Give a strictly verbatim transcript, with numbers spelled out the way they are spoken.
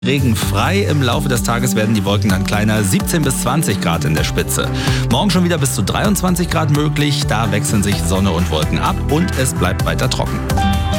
Regenfrei. Im Laufe des Tages werden die Wolken dann kleiner, siebzehn bis zwanzig Grad in der Spitze. Morgen schon wieder bis zu dreiundzwanzig Grad möglich, da wechseln sich Sonne und Wolken ab und es bleibt weiter trocken.